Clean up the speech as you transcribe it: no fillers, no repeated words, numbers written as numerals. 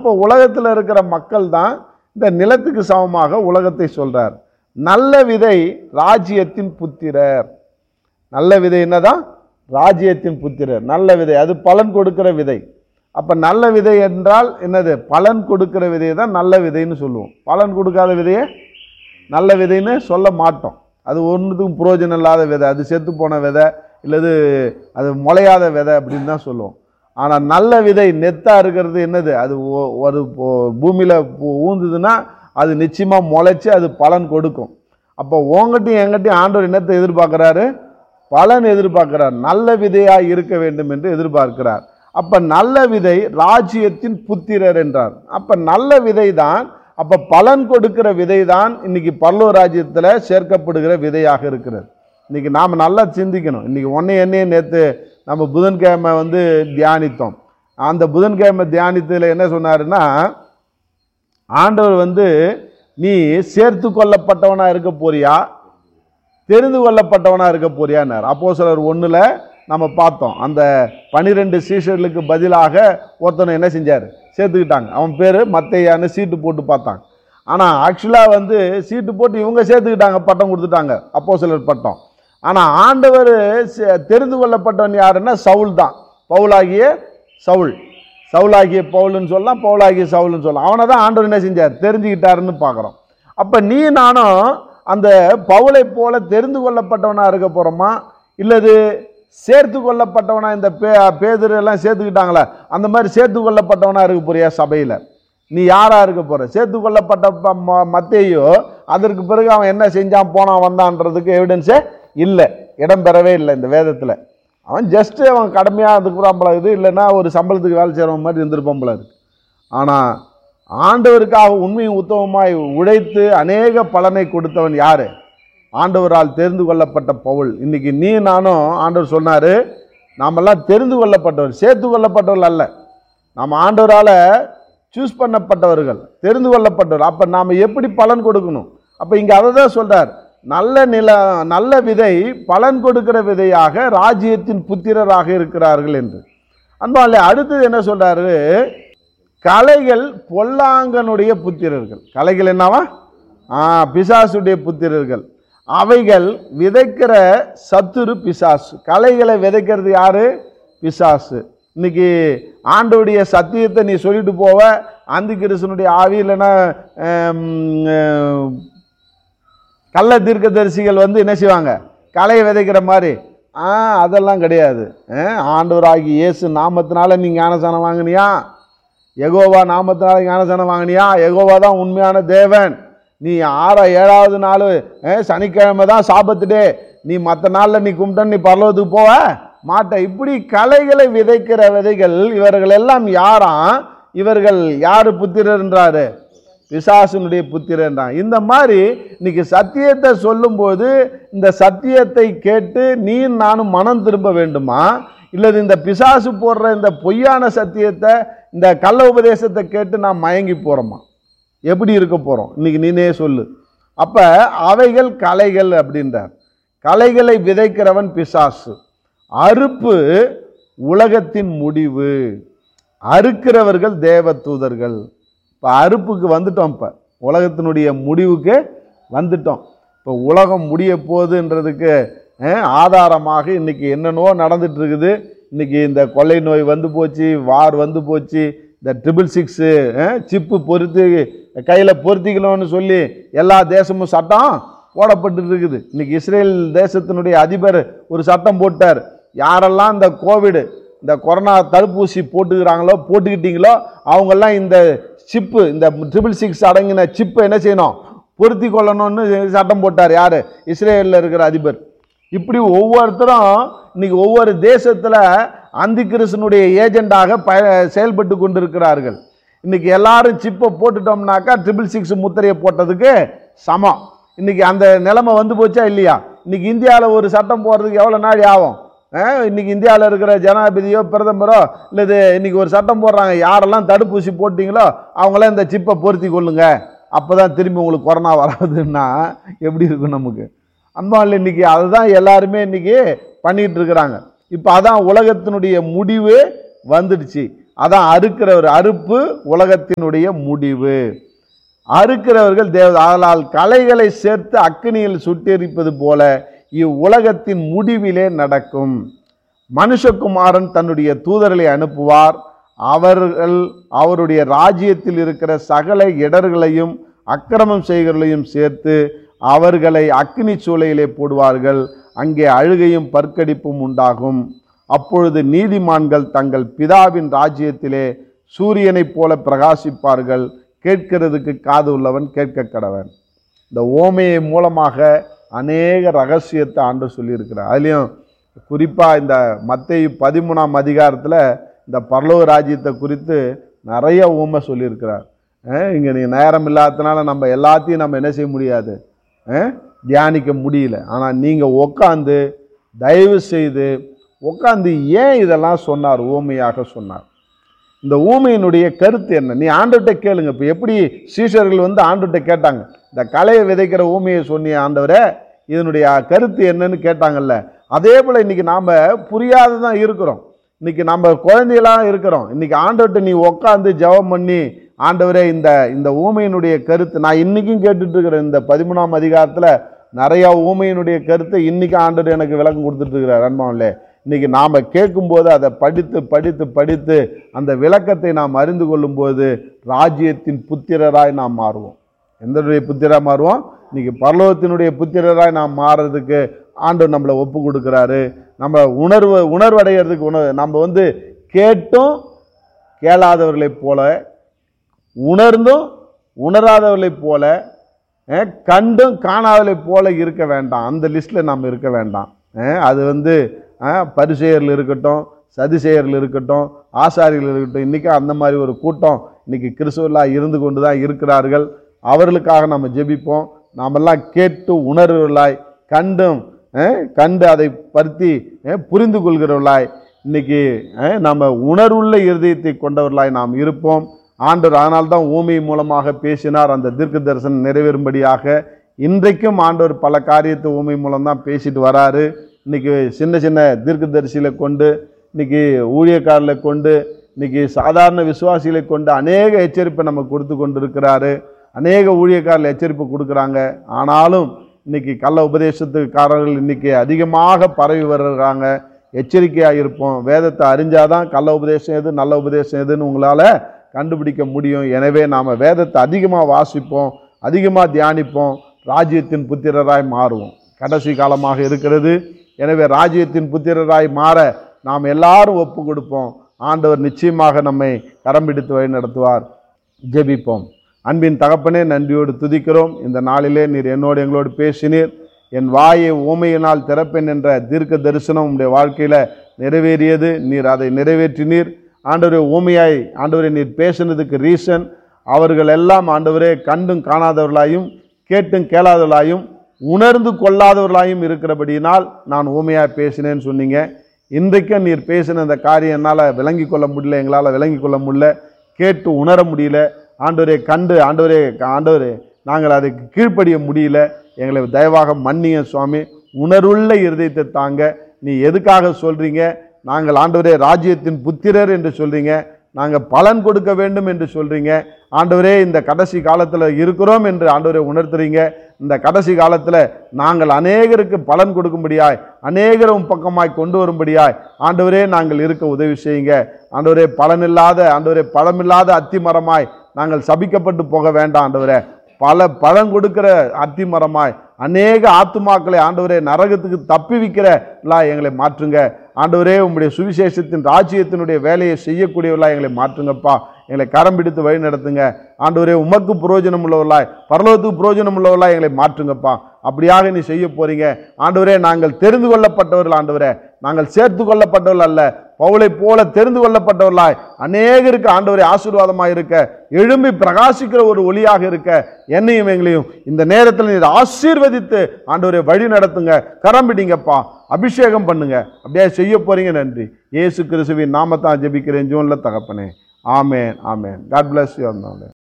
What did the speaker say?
அப்போ உலகத்தில் இருக்கிற மக்கள் தான் இந்த நிலத்துக்கு சமமாக உலகத்தை சொல்றார். நல்ல விதை ராஜ்யத்தின் புத்திரர். நல்ல விதை என்னதான்? ராஜ்யத்தின் புத்திரர். நல்ல விதை அது பலன் கொடுக்கிற விதை. அப்ப நல்ல விதை என்றால் என்னது? பலன் கொடுக்கிற விதையை தான் நல்ல விதைன்னு சொல்லுவோம். பலன் கொடுக்காத விதையை நல்ல விதைன்னு சொல்ல மாட்டோம். அது ஒன்றுத்துக்கும் புரோஜனம் இல்லாத விதை, அது செத்து போன விதை, இல்லது அது முளையாத விதை அப்படின்னு தான் சொல்லுவோம். ஆனால் நல்ல விதை நெத்தா இருக்கிறது என்னது? அது ஒரு பூமியில் ஊந்துதுன்னா அது நிச்சயமாக முளைச்சி அது பலன் கொடுக்கும். அப்போ உங்கள்கிட்டையும் எங்கிட்டையும் ஆண்டவர் என்னத்தை எதிர்பார்க்குறாரு? பலன் எதிர்பார்க்கிறார். நல்ல விதையாக இருக்க வேண்டும் என்று எதிர்பார்க்கிறார். அப்ப நல்ல விதை ராஜ்யத்தின் புத்திரர் என்றார். அப்ப நல்ல விதை தான், அப்ப பலன் கொடுக்கிற விதை தான் இன்னைக்கு பரலோக ராஜ்யத்தில் சேர்க்கப்படுகிற விதையாக இருக்கிறது. இன்னைக்கு நாம் நல்லா சிந்திக்கணும். இன்னைக்கு என்னையே நேற்று நம்ம புதன்கிழமை தியானித்தோம். அந்த புதன்கிழமை தியானித்ததில் என்ன சொன்னாருன்னா, ஆண்டவர் நீ சேர்த்து கொள்ளப்பட்டவனா இருக்க போறியா, தெரிந்து கொள்ளப்பட்டவனா இருக்க போறியான்னார். அப்போஸ்தலர் 1ல் நம்ம பார்த்தோம். அந்த 12 சீஷர்களுக்கு பதிலாக ஒருத்தனை என்ன செஞ்சார்? சேர்த்துக்கிட்டாங்க. அவன் பேர் மத்தேயான்னு சீட்டு போட்டு பார்த்தாங்க. ஆனால் ஆக்சுவலாக சீட்டு போட்டு இவங்க சேர்த்துக்கிட்டாங்க, பட்டம் கொடுத்துட்டாங்க, அப்போஸ்தலர் பட்டம். ஆனால் ஆண்டவர் தெரிந்து கொள்ளப்பட்டவன் யாருன்னா சவுல் தான். பவுலாகிய சவுல், சவுலாகிய பவுல்னு சொல்லலாம், பவுலாகிய சவுல்னு சொல்லலாம். அவனை தான் ஆண்டவர் என்ன செஞ்சார்? தெரிஞ்சுக்கிட்டாருன்னு பார்க்குறோம். அப்போ நீ நானும் அந்த பவுலை போல தெரிந்து கொள்ளப்பட்டவனா இருக்க போகிறோமா, இல்லது சேர்த்து கொள்ளப்பட்டவனா? இந்த பேதுரு எல்லாம் சேர்த்துக்கிட்டாங்களே, அந்த மாதிரி சேர்த்து கொள்ளப்பட்டவனா இருக்க போறியா சபையில்? நீ யாரா இருக்க போற? சேர்த்து கொள்ளப்பட்ட மத்தேயு அதற்கு பிறகு அவன் என்ன செஞ்சான், போனான், வந்தான்றதுக்கு எவிடன்ஸே இல்லை, இடம் பெறவே இல்லை இந்த வேதத்தில். அவன் ஜஸ்ட் அவன் கடமையாக இருந்துக்கிறான் போல இது, இல்லைன்னா ஒரு சம்பளத்துக்கு வேலை செய்கிறவன் மாதிரி இருந்திருப்பான் போல இருக்கு. ஆனால் ஆண்டவருக்காக உண்மையும் உத்தமமாய் உழைத்து அநேக பலனை கொடுத்தவன் யாரு? ஆண்டவரால் தெரிந்து கொள்ளப்பட்ட பவுல். இன்னைக்கு நீ நானும் ஆண்டவர் சொன்னாரு, நாமெல்லாம் தெரிந்து கொள்ளப்பட்டவர், சேர்த்து கொள்ளப்பட்டவர்கள் அல்ல. நாம் ஆண்டவரால் சூஸ் பண்ணப்பட்டவர்கள், தெரிந்து கொள்ளப்பட்டவர். அப்போ நாம் எப்படி பலன் கொடுக்கணும்? அப்போ இங்கே அதை தான் சொல்றார், நல்ல விதை பலன் கொடுக்கிற விதையாக ராஜ்யத்தின் புத்திரராக இருக்கிறார்கள் என்று. அன்பாலே அடுத்தது என்ன சொல்றாரு? கலைகள் பொல்லாங்கனுடைய புத்திரர்கள். கலைகள் என்னவா? பிசாசுடைய புத்திரர்கள். அவைகள் விதைக்கிற சத்துரு பிசாசு. கலைகளை விதைக்கிறது யாரு? பிசாசு. இன்னைக்கு ஆண்டவருடைய சத்தியத்தை நீ சொல்லிட்டு போவ, அந்தி கிறிஸ்துனுடைய ஆவி, இல்லைன்னா கள்ள தீர்க்கதரிசிகள் என்ன செய்வாங்க? கலையை விதைக்கிற மாதிரி. அதெல்லாம் கிடையாது. ஆண்டவராகி இயேசு நாமத்தினால நீ ஞானசானம் வாங்கினியா? யெகோவா நாமத்தினால ஞானசானம் வாங்கினியா? யெகோவா தான் உண்மையான தேவன். நீ 7வது நாள் சனிக்கிழமை தான் சாபத்து டே, நீ மற்ற நாளில் நீ கும்பிட்ட நீ பரலோகத்துக்கு போவ மாட்ட. இப்படி கலைகளை விதைக்கிற விதைகள். இவர்கள் எல்லாம் யாராம்? இவர்கள் யாரு புத்திரர் என்றாரு? பிசாசுனுடைய புத்திரர் என்றான். இந்த மாதிரி இன்னைக்கு சத்தியத்தை சொல்லும்போது இந்த சத்தியத்தை கேட்டு நீ நானும் மனம் திரும்ப வேண்டுமா, இல்லது இந்த பிசாசு போடுற இந்த பொய்யான சத்தியத்தை, இந்த கள்ள உபதேசத்தை கேட்டு நாம் மயங்கி போறோமா? எப்படி இருக்க போறோம்? இன்னைக்கு நீனே சொல்லு. அப்ப அவைகள் கலைகள் அப்படின்றார். கலைகளை விதைக்கிறவன் பிசாசு. அறுப்பு உலகத்தின் முடிவு, அறுக்கிறவர்கள் தேவ தூதர்கள். இப்போ அறுப்புக்கு வந்துட்டோம், இப்போ உலகத்தினுடைய முடிவுக்கு வந்துட்டோம். இப்போ உலகம் முடிய போகுதுன்றதுக்கு ஆதாரமாக இன்னைக்கு என்னென்னோ நடந்துட்டு இருக்குது. இன்னைக்கு இந்த கொள்ளை நோய் போச்சு, வார் போச்சு, இந்த 666 சிப்பு பொருத்தி கையில் பொருத்திக்கணும்னு சொல்லி எல்லா தேசமும் சட்டம் போடப்பட்டு இருக்குது. இன்னைக்கு இஸ்ரேல் தேசத்தினுடைய அதிபர் ஒரு சட்டம் போட்டார். யாரெல்லாம் இந்த கோவிடு, இந்த கொரோனா தடுப்பூசி போட்டுக்கிட்டீங்களோ அவங்கெல்லாம் இந்த சிப்பு, இந்த 666 அடங்கின சிப்பை என்ன செய்யணும்? பொருத்தி கொள்ளணும்னு சட்டம் போட்டார். யாரு? இஸ்ரேலில் இருக்கிற அதிபர். இப்படி ஒவ்வொருத்தரும் இன்னைக்கு ஒவ்வொரு தேசத்தில் அந்தி கிறிஸ்துனுடைய ஏஜெண்டாக செயல்பட்டு கொண்டிருக்கிறார்கள். இன்னைக்கு எல்லாரும் சிப்பை போட்டுட்டோம்னாக்கா 666 முத்திரையை போட்டதுக்கு சமம். இன்னைக்கு அந்த நிலைமை போச்சா இல்லையா? இன்னைக்கு இந்தியாவில் ஒரு சட்டம் போடுறதுக்கு எவ்வளோ நாள் ஆகும்? இன்னைக்கு இந்தியாவில் இருக்கிற ஜனாதிபதியோ பிரதமரோ இல்லது இன்னைக்கு ஒரு சட்டம் போடுறாங்க, யாரெல்லாம் தடுப்பூசி போட்டிங்களோ அவங்களாம் இந்த சிப்பை பொருத்தி கொள்ளுங்க, அப்போதான் திரும்பி உங்களுக்கு கொரோனா வராதுன்னா எப்படி இருக்கும் நமக்கு? அன்பால் இன்னைக்கு அதுதான் எல்லாருமே இன்னைக்கு பண்ணிட்டு இருக்கிறாங்க. இப்போ அதான் உலகத்தினுடைய முடிவு வந்துடுச்சு. அதான் அறுக்கிறவர், அறுப்பு உலகத்தினுடைய முடிவு. அறுக்கிறவர்கள் ஆதலால் களைகளை சேர்த்து அக்கினியில் சுட்டெரிப்பது போல இவ்வுலகத்தின் முடிவிலே நடக்கும். மனுஷகுமாரன் தன்னுடைய தூதர்களை அனுப்புவார். அவர்கள் அவருடைய ராஜ்யத்தில் இருக்கிற சகல இடர்களையும் அக்கிரமம் செய்களையும் சேர்த்து அவர்களை அக்கினி சூளையிலே போடுவார்கள். அங்கே அழுகையும் பற்கடிப்பும் உண்டாகும். அப்பொழுது நீதிமான்கள் தங்கள் பிதாவின் ராஜ்யத்திலே சூரியனைப் போல பிரகாசிப்பார்கள். கேட்கிறதுக்கு காது உள்ளவன் கேட்க கடவன். இந்த ஓமையை மூலமாக அநேக ரகசியத்தை ஆண்டு சொல்லியிருக்கிறார். அதுலேயும் குறிப்பாக இந்த மத்தேயு 13ஆம் அதிகாரத்தில் இந்த பரலோக ராஜ்யத்தை குறித்து நிறைய ஊமை சொல்லியிருக்கிறார். இங்கே நீங்கள் நேரம் இல்லாததுனால நம்ம எல்லாத்தையும் நம்ம என்ன செய்ய முடியாது, தியானிக்க முடியல. ஆனால் நீங்கள் உட்காந்து தயவு செய்து உட்காந்து ஏன் இதெல்லாம் சொன்னார், ஊமையாக சொன்னார், இந்த ஊமையினுடைய கருத்து என்ன, நீ ஆண்டவர்கிட்ட கேளுங்க. இப்போ எப்படி சீஷர்கள் வந்து ஆண்டவர்கிட்ட கேட்டாங்க, இந்த களையை விதைக்கிற ஊமையை சொன்னிய ஆண்டவரே, இதனுடைய கருத்து என்னன்னு கேட்டாங்கல்ல. அதே போல் இன்றைக்கி நாம் புரியாததான் இருக்கிறோம். இன்றைக்கி நம்ம குழந்தைகளாக இருக்கிறோம். இன்றைக்கி ஆண்டவர்கிட்ட நீ உட்காந்து ஜெபம் பண்ணி, ஆண்டவரே இந்த ஊமையினுடைய கருத்து நான் இன்றைக்கும் கேட்டுட்டு இருக்கிறேன். இந்த 13ஆம் அதிகாரத்தில் நிறையா ஊமையினுடைய கருத்தை இன்றைக்கி ஆண்டவர் எனக்கு விளக்கம் கொடுத்துட்ருக்கிறார். அன்பாவிலே இன்றைக்கி நாம் கேட்கும்போது அதை படித்து படித்து படித்து அந்த விளக்கத்தை நாம் அறிந்து கொள்ளும்போது ராஜ்யத்தின் புத்திரராய் நாம் மாறுவோம். எந்தனுடைய புத்திராக மாறுவோம்? இன்றைக்கி பரலோகத்தினுடைய புத்திரராய் நாம் மாறுறதுக்கு ஆண்டவர் நம்மளை ஒப்பு கொடுக்குறாரு. நம்ம உணர்வடைகிறதுக்கு நம்ம வந்து கேட்டும் கேளாதவர்களைப் போல, உணர்ந்தும் உணராதவர்களைப் போல, கண்டும் காணாதவர்களைப் போல இருக்க வேண்டாம். அந்த லிஸ்ட்டில் நாம் இருக்க வேண்டாம். அது வந்து பரிசேயர்கள் இருக்கட்டும், சதுசேயர்கள் இருக்கட்டும், ஆசாரிகள் இருக்கட்டும், இன்றைக்கி அந்த மாதிரி ஒரு கூட்டம் இன்றைக்கி கிறிஸ்துவர்களாக இருந்து கொண்டு தான் இருக்கிறார்கள். அவர்களுக்காக நம்ம ஜெபிப்போம். நாமெல்லாம் கேட்டு உணர்வுகளாய், கண்டு அதை பற்றி புரிந்து கொள்கிறவர்களாய், இன்றைக்கி நம்ம உணர்வுள்ள இருதயத்தை கொண்டவர்களாய் நாம் இருப்போம். ஆண்டவர் அதனால்தான் ஊமை மூலமாக பேசினார். அந்த தீர்க்க தரிசனம் நிறைவேறும்படியாக இன்றைக்கும் ஆண்டவர் பல காரியத்தை ஊமை மூலம்தான் பேசிட்டு வராரு. இன்றைக்கி சின்ன சின்ன தீர்க்க தரிசிகளை கொண்டு, இன்றைக்கி ஊழியக்காரர்களை கொண்டு, இன்றைக்கி சாதாரண விசுவாசிகளை கொண்டு அநேக எச்சரிப்பை நம்ம கொடுத்து கொண்டு இருக்கிறாரு. அநேக ஊழியக்காரர்கள் எச்சரிப்பு கொடுக்குறாங்க. ஆனாலும் இன்றைக்கி கள்ள உபதேசத்துக்காரர்கள் இன்றைக்கி அதிகமாக பரவி வருகிறாங்க. எச்சரிக்கையாக இருப்போம். வேதத்தை அறிஞ்சாதான் கள்ள உபதேசம் எது நல்ல உபதேசம் எதுன்னு உங்களால் கண்டுபிடிக்க முடியும். எனவே நாம் வேதத்தை அதிகமாக வாசிப்போம், அதிகமாக தியானிப்போம், ராஜ்யத்தின் புத்திரராய் மாறுவோம். கடைசி காலமாக இருக்கிறது. எனவே ராஜ்யத்தின் புத்திரராய் மாற நாம் எல்லாரும் ஒப்பு கொடுப்போம். ஆண்டவர் நிச்சயமாக நம்மை கரம் பிடித்து வழி நடத்துவார். ஜெபிப்போம். அன்பின் தகப்பனே, நன்றியோடு துதிக்கிறோம். இந்த நாளிலே நீர் என்னோடு எங்களோடு பேசினீர். என் வாயை ஊமையினால் திறப்பேன் என்ற தீர்க்க தரிசனம் உங்களுடைய வாழ்க்கையில் நிறைவேறியது. நீர் அதை நிறைவேற்றினீர். ஆண்டவரே, ஊமையாய் ஆண்டவரே நீர் பேசினதுக்கு ரீசன், அவர்கள் எல்லாம் ஆண்டவரே கண்டும் காணாதவர்களாயும் கேட்டும் கேளாதவர்களாயும் உணர்ந்து கொள்ளாதவர்களாயும் இருக்கிறபடியினால் நான் ஊமையாக பேசினேன்னு சொன்னீங்க. இன்றைக்கும் நீர் பேசின அந்த காரியம் என்னால் விளங்கி கொள்ள முடியல, எங்களால் விளங்கி கொள்ள முடியல, கேட்டு உணர முடியல. ஆண்டவரே கண்டு ஆண்டவரே நாங்கள் அதுக்கு கீழ்ப்படிய முடியல. எங்களை தயவாக மன்னிய சுவாமி. உணர்வுள்ள இருதயத்தை தாங்க. நீ எதுக்காக சொல்கிறீங்க? நாங்கள் ஆண்டவரே ராஜ்யத்தின் புத்திரர் என்று சொல்கிறீங்க, நாங்கள் பலன் கொடுக்க வேண்டும் என்று சொல்கிறீங்க. ஆண்டவரே இந்த கடைசி காலத்தில் இருக்கிறோம் என்று ஆண்டவரே உணர்த்துறீங்க. இந்த கடைசி காலத்தில் நாங்கள் அநேகருக்கு பலன் கொடுக்கும்படியாய், அநேகரும் பக்கமாய் கொண்டு வரும்படியாய் ஆண்டவரே நாங்கள் இருக்க உதவி செய்யுங்க. ஆண்டவரே பலனில்லாத, ஆண்டவரே பழமில்லாத அத்தி மரமாய் நாங்கள் சபிக்கப்பட்டு போக வேண்டாம். ஆண்டவரே பலன் கொடுக்கிற அத்தி மரமாய் அநேக ஆத்துமாக்களை ஆண்டவரே நரகத்துக்கு தப்பி வைக்கிறலா எங்களை மாற்றுங்க. ஆண்டவரே உம்முடைய சுவிசேஷத்தின் ராஜ்யத்தினுடைய வேலையை செய்யக்கூடியவர்களா எங்களை மாற்றுங்கப்பா. எங்களை கரம் பிடித்து வழி நடத்துங்க. ஆண்டவரே உமக்கு புரோஜனம் உள்ளவர்களாய், பரலோகத்துக்கு புரோஜனம் உள்ளவர்களாய் எங்களை மாற்றுங்கப்பா. அப்படியாக நீ செய்ய போறீங்க. ஆண்டவரே நாங்கள் தெரிந்து கொள்ளப்பட்டவர்கள், ஆண்டவரே நாங்கள் சேர்த்து கொள்ளப்பட்டவர்கள் அல்ல, பவுலை போல தெரிந்து கொள்ளப்பட்டவர்களாய் அநேகருக்கு ஆண்டவரே ஆசீர்வாதமாக இருக்க, எழும்பி பிரகாசிக்கிற ஒரு ஒளியாக இருக்க என்னையும் எங்களையும் இந்த நேரத்தில் நீர் ஆசீர்வதித்து ஆண்டவரே வழி நடத்துங்க. கரம் பிடிங்கப்பா, அபிஷேகம் பண்ணுங்க. அப்படியே செய்ய போறீங்க. நன்றி. இயேசு கிறிஸ்துவின் நாமத்தான் ஜெபிக்கிறேன் ஜீவனுள்ள தகப்பனே. ஆமேன், ஆமேன். God bless you.